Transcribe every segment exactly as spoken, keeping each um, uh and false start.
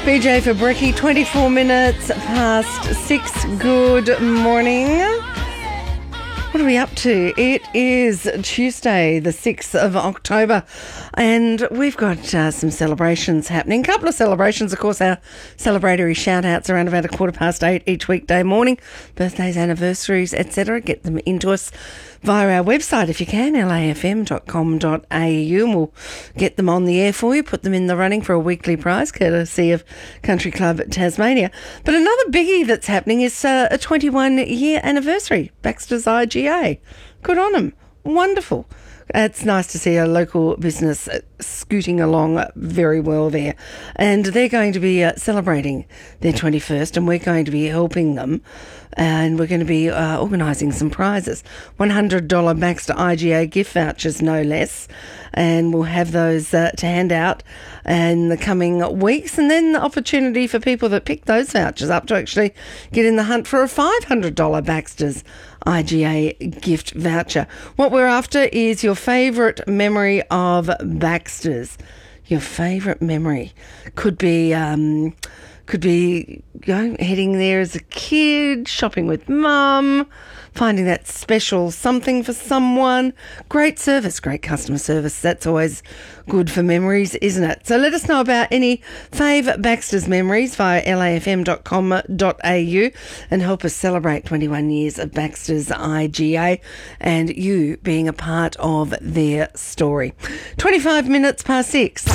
B J for Bricky, twenty-four minutes past six. Good morning. What are we up to? It is Tuesday, the sixth of October, and we've got uh, some celebrations happening. A couple of celebrations, of course, our celebratory shout-outs around about a quarter past eight each weekday morning. Birthdays, anniversaries, et cetera. Get them into us via our website if you can, L A F M dot com dot A U, and we'll get them on the air for you, put them in the running for a weekly prize, courtesy of Country Club Tasmania. But another biggie that's happening is uh, a twenty-one year anniversary, Baxter's I G A. Good on them. Wonderful. It's nice to see a local business scooting along very well there. And they're going to be uh, celebrating their twenty-first, and we're going to be helping them. And we're going to be uh, organising some prizes. one hundred dollars Baxter I G A gift vouchers, no less. And we'll have those uh, to hand out in the coming weeks. And then the opportunity for people that pick those vouchers up to actually get in the hunt for a five hundred dollars Baxter's I G A gift voucher. What we're after is your favourite memory of Baxter's. Your favourite memory. Could be... Um, Could be you know, heading there as a kid, shopping with mum, finding that special something for someone. Great service, great customer service. That's always good for memories, isn't it? So let us know about any fave Baxter's memories via L A F M dot com dot A U and help us celebrate twenty-one years of Baxter's I G A and you being a part of their story. twenty-five minutes past six.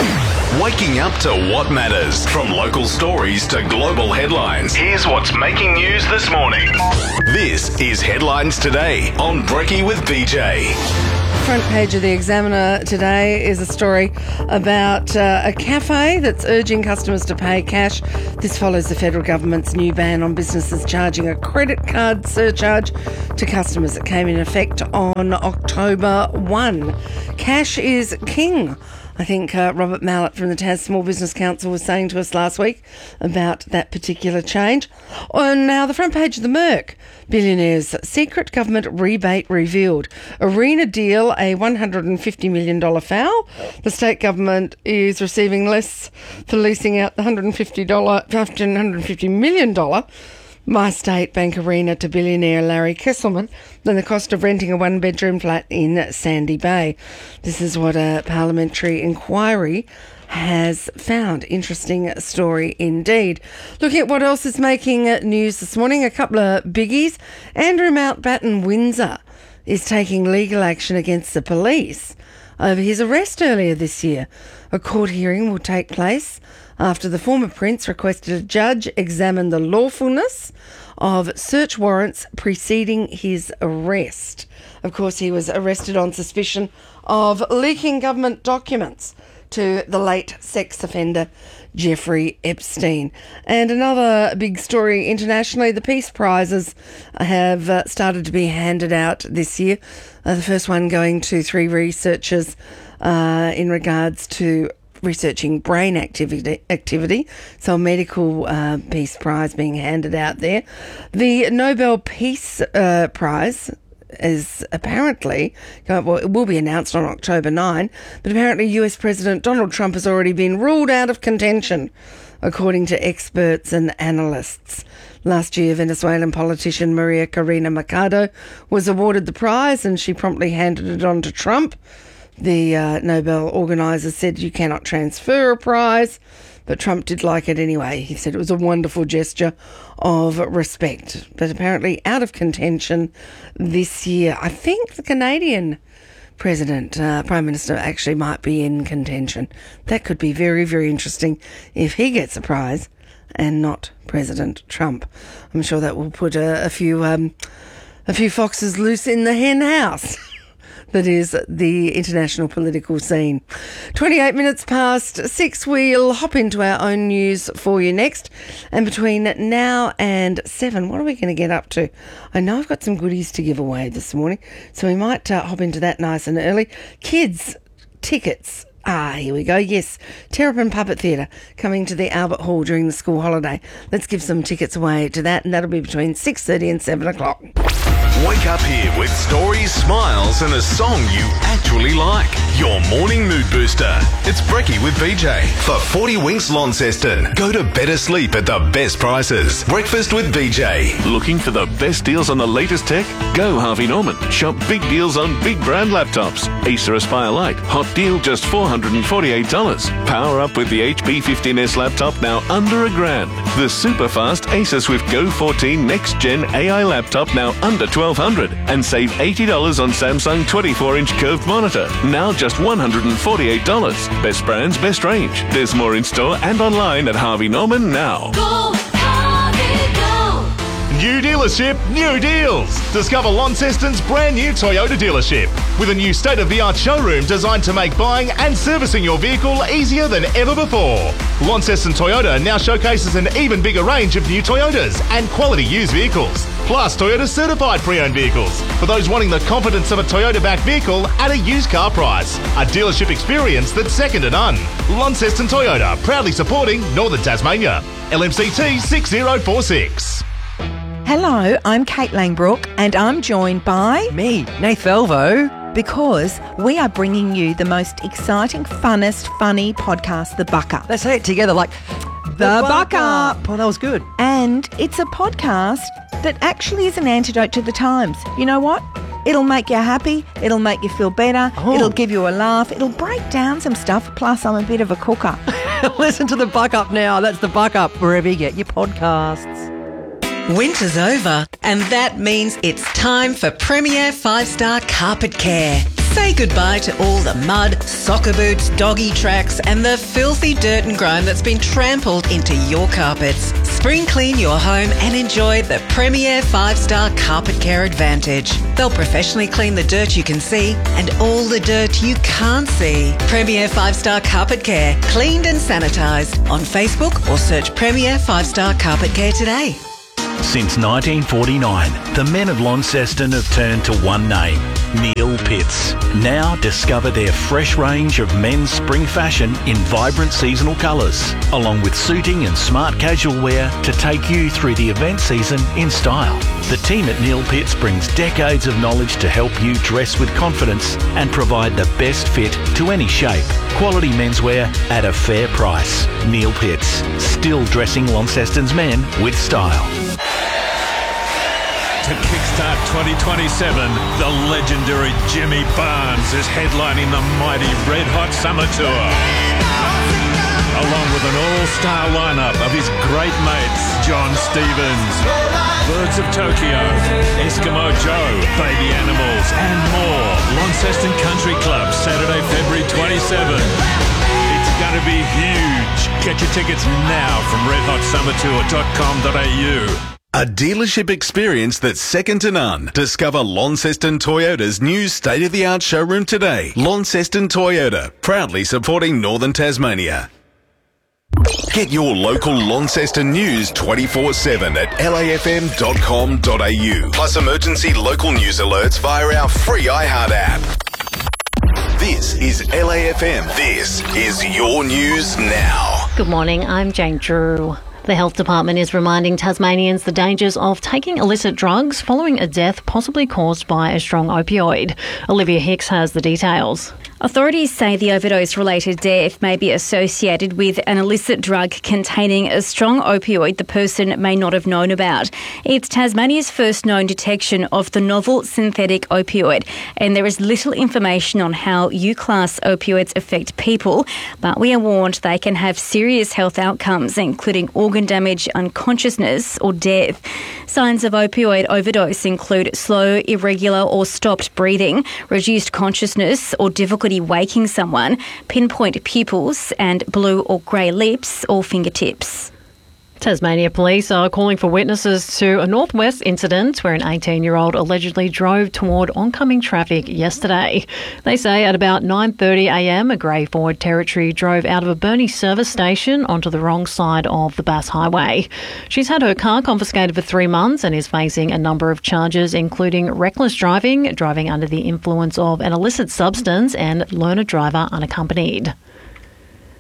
Waking up to what matters. From local stories to global headlines. Here's what's making news this morning. This is Headlines Today on Brekkie with B J. Front page of the Examiner today is a story about uh, a cafe that's urging customers to pay cash. This follows the federal government's new ban on businesses charging a credit card surcharge to customers that came in effect on October first. Cash is king. I think uh, Robert Mallett from the Tas Small Business Council was saying to us last week about that particular change. Oh, now, the front page of the Merc. Billionaires' secret government rebate revealed. Arena deal, a one hundred fifty million dollars foul. The state government is receiving less for leasing out the one hundred fifty dollars, one hundred fifty million dollars My State Bank Arena to billionaire Larry Kesselman than the cost of renting a one-bedroom flat in Sandy Bay. This is what a parliamentary inquiry has found. Interesting story indeed. Looking at what else is making news this morning, a couple of biggies. Andrew Mountbatten Windsor is taking legal action against the police over his arrest earlier this year. A court hearing will take place after the former Prince requested a judge examine the lawfulness of search warrants preceding his arrest. Of course, he was arrested on suspicion of leaking government documents to the late sex offender Jeffrey Epstein. And another big story internationally, the Peace Prizes have uh, started to be handed out this year. Uh, the first one going to three researchers uh, in regards to researching brain activity, activity. So a medical uh, Peace Prize being handed out there. The Nobel Peace uh, Prize is apparently, well, it will be announced on October ninth, but apparently U S President Donald Trump has already been ruled out of contention, according to experts and analysts. Last year, Venezuelan politician Maria Corina Machado was awarded the prize and she promptly handed it on to Trump. The uh, Nobel organisers said you cannot transfer a prize, but Trump did like it anyway. He said it was a wonderful gesture of respect. But apparently out of contention this year. I think the Canadian President, uh, Prime Minister, actually might be in contention. That could be very, very interesting if he gets a prize and not President Trump. I'm sure that will put a, a few um, a few foxes loose in the hen house. That is the international political scene. twenty-eight minutes past six, we'll hop into our own news for you next. And between now and seven, what are we going to get up to? I know I've got some goodies to give away this morning, so we might uh, hop into that nice and early. Kids, tickets. Ah, here we go. Yes, Terrapin Puppet Theatre coming to the Albert Hall during the school holiday. Let's give some tickets away to that, and that'll be between six thirty and seven o'clock. Wake up here with stories, smiles and a song you actually like. Your morning mood booster. It's Brekkie with B J. For forty Winks Launceston. Go to better sleep at the best prices. Breakfast with B J. Looking for the best deals on the latest tech? Go Harvey Norman. Shop big deals on big brand laptops. Acer Aspire Lite. Hot deal just four hundred forty-eight dollars. Power up with the H P fifteen S laptop now under a grand. The super fast Acer Swift Go fourteen Next Gen A I laptop now under twelve hundred dollars. And save eighty dollars on Samsung twenty-four inch curved monitor. Now just one hundred forty-eight dollars. Best brands, best range. There's more in store and online at Harvey Norman now. Go, Harvey, go! New dealership, new deals. Discover Launceston's brand new Toyota dealership with a new state-of-the-art showroom designed to make buying and servicing your vehicle easier than ever before. Launceston Toyota now showcases an even bigger range of new Toyotas and quality used vehicles, plus Toyota certified pre-owned vehicles for those wanting the confidence of a Toyota-backed vehicle at a used car price. A dealership experience that's second to none. Launceston Toyota, proudly supporting Northern Tasmania. L M C T six zero four six. Hello, I'm Kate Langbrook and I'm joined by... Me, Nath Velvo. Because we are bringing you the most exciting, funnest, funny podcast, The Buck Up. Let's say it together like... The Buck Up. Oh, that was good. And it's a podcast that actually is an antidote to the times. You know what? It'll make you happy. It'll make you feel better. Oh. It'll give you a laugh. It'll break down some stuff. Plus, I'm a bit of a cooker. Listen to The Buck Up now. That's The Buck Up, wherever you get your podcasts. Winter's over, and that means it's time for Premier five star Carpet Care. Say goodbye to all the mud, soccer boots, doggy tracks, and the filthy dirt and grime that's been trampled into your carpets. Spring clean your home and enjoy the Premier five star Carpet Care Advantage. They'll professionally clean the dirt you can see and all the dirt you can't see. Premier five star Carpet Care, cleaned and sanitised. On Facebook or search Premier five star Carpet Care today. Since nineteen forty-nine, the men of Launceston have turned to one name, Neil Pitts. Now discover their fresh range of men's spring fashion in vibrant seasonal colours, along with suiting and smart casual wear to take you through the event season in style. The team at Neil Pitts brings decades of knowledge to help you dress with confidence and provide the best fit to any shape. Quality menswear at a fair price. Neil Pitts, still dressing Launceston's men with style. To kickstart twenty twenty-seven, the legendary Jimmy Barnes is headlining the mighty Red Hot Summer Tour. Along with an all-star lineup of his great mates, John Stevens, Birds of Tokyo, Eskimo Joe, Baby Animals, and more. Launceston Country Club, Saturday, February twenty-seventh. It's going to be huge. Get your tickets now from red hot summer tour dot com dot a u. A dealership experience that's second to none. Discover Launceston Toyota's new state-of-the-art showroom today. Launceston Toyota, proudly supporting Northern Tasmania. Get your local Launceston news twenty-four seven at L A F M dot com dot a u. Plus emergency local news alerts via our free iHeart app. This is L A F M. This is your news now. Good morning, I'm Jane Drew. The Health Department is reminding Tasmanians the dangers of taking illicit drugs following a death possibly caused by a strong opioid. Olivia Hicks has the details. Authorities say the overdose-related death may be associated with an illicit drug containing a strong opioid the person may not have known about. It's Tasmania's first known detection of the novel synthetic opioid, and there is little information on how U-class opioids affect people, but we are warned they can have serious health outcomes, including organ damage, unconsciousness or death. Signs of opioid overdose include slow, irregular or stopped breathing, reduced consciousness or difficulty waking someone, pinpoint pupils and blue or grey lips or fingertips. Tasmania Police are calling for witnesses to a Northwest incident where an eighteen-year-old allegedly drove toward oncoming traffic yesterday. They say at about nine thirty a m, a grey Ford Territory drove out of a Burnie service station onto the wrong side of the Bass Highway. She's had her car confiscated for three months and is facing a number of charges, including reckless driving, driving under the influence of an illicit substance and learner driver unaccompanied.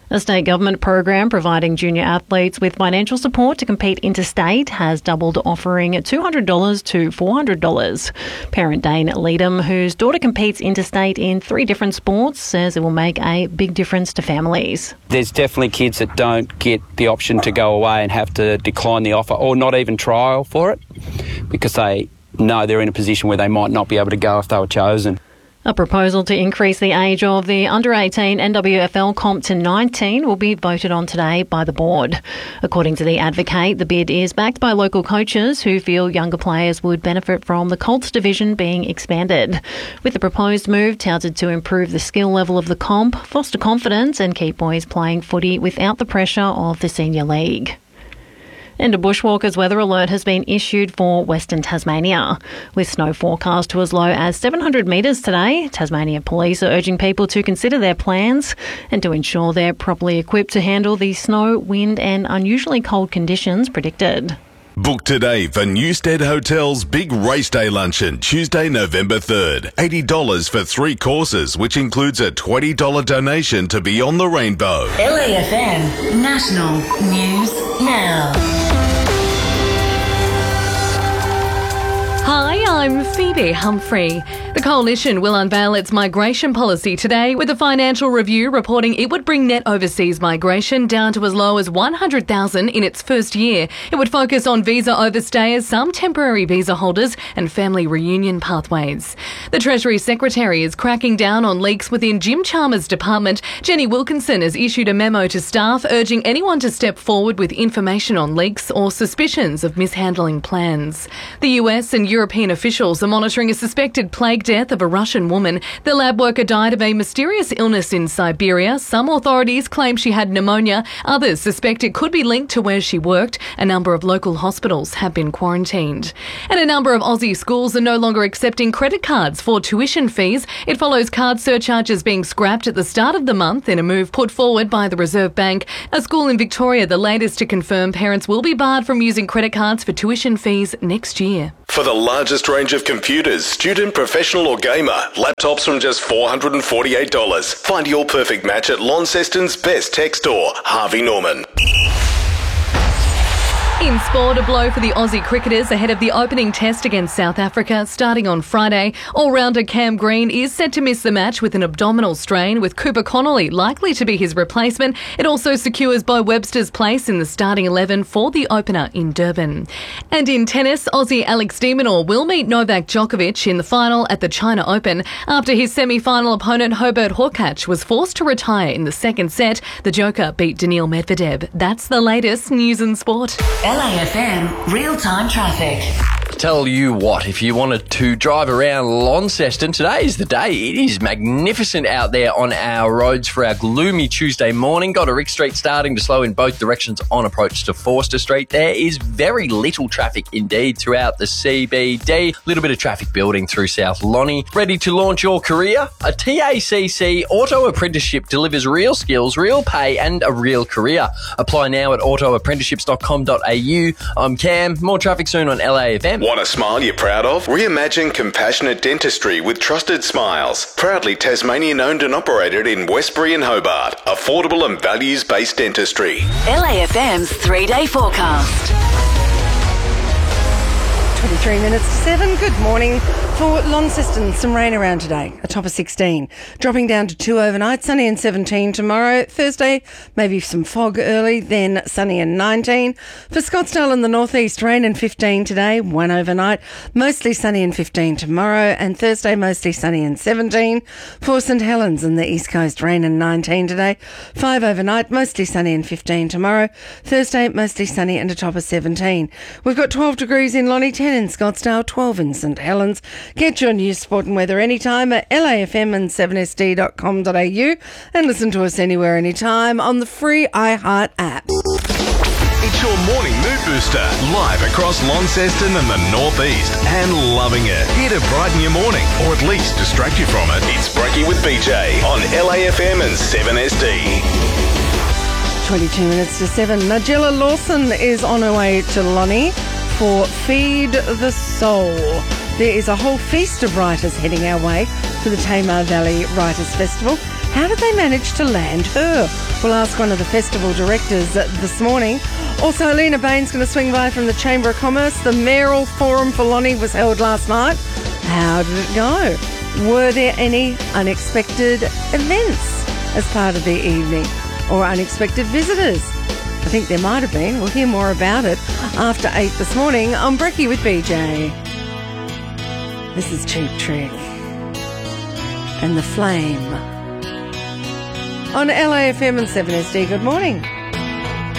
A state government program providing junior athletes with financial support to compete interstate has doubled, offering two hundred dollars to four hundred dollars. Parent Dane Leadham, whose daughter competes interstate in three different sports, says it will make a big difference to families. There's definitely kids that don't get the option to go away and have to decline the offer or not even trial for it because they know they're in a position where they might not be able to go if they were chosen. A proposal to increase the age of the under eighteen N W F L comp to nineteen will be voted on today by the board. According to the Advocate, the bid is backed by local coaches who feel younger players would benefit from the Colts division being expanded. With the proposed move touted to improve the skill level of the comp, foster confidence and keep boys playing footy without the pressure of the senior league. And a bushwalkers weather alert has been issued for Western Tasmania. With snow forecast to as low as seven hundred metres today, Tasmania Police are urging people to consider their plans and to ensure they're properly equipped to handle the snow, wind and unusually cold conditions predicted. Book today for Newstead Hotel's Big Race Day Luncheon, Tuesday, November third. eighty dollars for three courses, which includes a twenty dollars donation to Beyond the Rainbow. L A F M National News Now. Hi, I'm Phoebe Humphrey. The Coalition will unveil its migration policy today, with the Financial Review reporting it would bring net overseas migration down to as low as one hundred thousand in its first year. It would focus on visa overstayers, some temporary visa holders and family reunion pathways. The Treasury Secretary is cracking down on leaks within Jim Chalmers' department. Jenny Wilkinson has issued a memo to staff urging anyone to step forward with information on leaks or suspicions of mishandling plans. The U S and European officials are monitoring a suspected plague death of a Russian woman. The lab worker died of a mysterious illness in Siberia. Some authorities claim she had pneumonia. Others suspect it could be linked to where she worked. A number of local hospitals have been quarantined. And a number of Aussie schools are no longer accepting credit cards for tuition fees. It follows card surcharges being scrapped at the start of the month in a move put forward by the Reserve Bank. A school in Victoria, the latest to confirm parents will be barred from using credit cards for tuition fees next year. For the largest range of computers, student, professional or gamer, laptops from just four hundred forty-eight dollars. Find your perfect match at Launceston's best tech store, Harvey Norman. In sport, a blow for the Aussie cricketers ahead of the opening test against South Africa starting on Friday. All-rounder Cam Green is set to miss the match with an abdominal strain, with Cooper Connolly likely to be his replacement. It also secures Bo Webster's place in the starting eleven for the opener in Durban. And in tennis, Aussie Alex de Minaur will meet Novak Djokovic in the final at the China Open. After his semi-final opponent Hubert Hurkacz was forced to retire in the second set, the Joker beat Daniil Medvedev. That's the latest news and sport. L A F M real-time traffic. Tell you what, if you wanted to drive around Launceston, today is the day. It is magnificent out there on our roads for our gloomy Tuesday morning. Got a Rick Street starting to slow in both directions on approach to Forster Street. There is very little traffic indeed throughout the C B D. Little bit of traffic building through South Lonnie. Ready to launch your career? A T A C C auto apprenticeship delivers real skills, real pay and a real career. Apply now at auto apprenticeships dot com dot a u. I'm Cam. More traffic soon on L A F M. Want a smile you're proud of? Reimagine compassionate dentistry with trusted smiles. Proudly Tasmanian owned and operated in Westbury and Hobart. Affordable and values-based dentistry. L A F M's three-day forecast. twenty-three minutes to seven. Good morning. For Launceston, some rain around today, a top of sixteen. Dropping down to two overnight, sunny and seventeen tomorrow. Thursday, maybe some fog early, then sunny and nineteen. For Scottsdale in the northeast, rain and fifteen today, one overnight. Mostly sunny and fifteen tomorrow, and Thursday, mostly sunny and seventeen. For St Helens in the east coast, rain and nineteen today, five overnight, mostly sunny and fifteen tomorrow. Thursday, mostly sunny and a top of seventeen. We've got twelve degrees in Lonnie, ten in Scottsdale, twelve in St Helens. Get your news, sport and weather anytime at L A F M and seven S D dot com dot a u and listen to us anywhere, anytime on the free iHeart app. It's your morning mood booster, live across Launceston and the northeast, and loving it. Here to brighten your morning, or at least distract you from it. It's Breaky with B J on L A F M and seven S D. twenty-two minutes to seven. Nigella Lawson is on her way to Lonnie for Feed the Soul. There is a whole feast of writers heading our way for the Tamar Valley Writers Festival, How did they manage to land her? We'll ask one of the festival directors uh, this morning. Also, Lena Bain's going to swing by from the Chamber of Commerce. The Mayoral Forum for Lonnie was held last night. How did it go? Were there any unexpected events as part of the evening or unexpected visitors? I think there might have been. We'll hear more about it after eight this morning on Brekkie with B J. This is Cheap Trick and The Flame on L A F M and seven S D. Good morning.